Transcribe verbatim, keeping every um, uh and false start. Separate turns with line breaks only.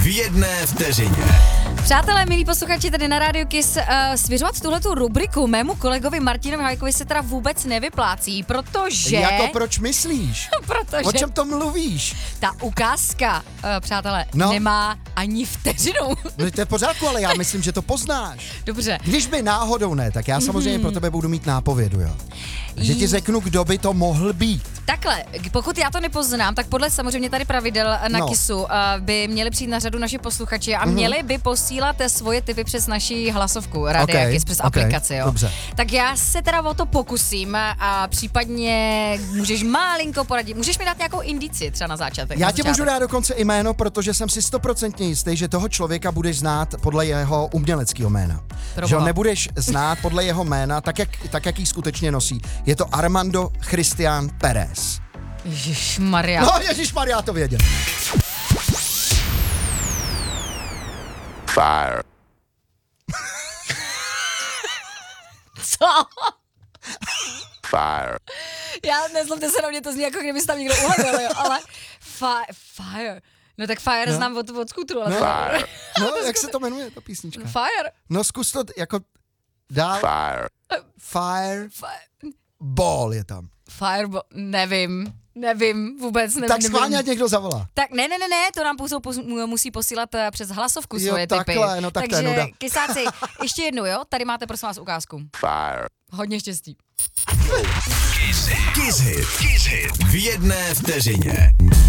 jedné vteřině.
Přátelé, milí posluchači, tady na Radio Kiss, uh, svěřovat tuhletu rubriku mému kolegovi Martinovi Hajkovi se teda vůbec nevyplácí, protože...
Jako proč myslíš?
Protože...
O čem to mluvíš?
Ta ukázka, uh, přátelé,
no.
nemá ani vteřinu.
No to je v pořádku, ale já myslím, že to poznáš.
Dobře.
Když by náhodou ne, tak já samozřejmě mm. pro tebe budu mít nápovědu, jo. Že ti řeknu, kdo by to mohl být.
Takhle, pokud já to nepoznám, tak podle samozřejmě tady pravidel na
no.
Kissu uh, by měli přijít na řadu naši posluchači a mm-hmm. měli by posílat svoje tipy přes naši hlasovku Radio
okay,
Kiss, přes
okay,
aplikaci, jo.
Dobře.
Tak já se teda o to pokusím a případně můžeš malinko poradit, můžeš mi dát nějakou indici třeba na začátek.
Já
na
ti
začátek.
můžu dát dokonce jméno, protože jsem si stoprocentně jistý, že toho člověka budeš znát podle jeho uměleckého jména.
Proboha.
Že ho nebudeš znát podle jeho jména, tak jak, tak jak jí skutečně nosí. Je to Armando Christian Pérez.
Ježišmarja.
No, ježišmarja, já to věděl.
Fire.
Co?
Fire.
Já nezlobte se na mě, to zní jako kdyby se tam někdo uhledal, jo, ale fi- fire. No tak fire no. znám od, od skutru, ale...
No,
Fire.
no jak se to jmenuje, ta písnička?
Fire.
No zkus to jako dál.
Fire.
Fire.
Fi-
Ball je tam.
Fireball, nevím, nevím, vůbec nevím.
Tak schválně, ať někdo zavolá.
Tak ne, ne, ne, ne, to nám pusou, pos, musí posílat uh, přes hlasovku
Jo,
svoje
takhle,
tipy.
no tak to
Takže
je nuda.
kysáci, ještě jednou, jo, tady máte prosím vás ukázku.
Fire.
Hodně štěstí.
Kiss Hit. Kiss Hit. V jedné vteřině.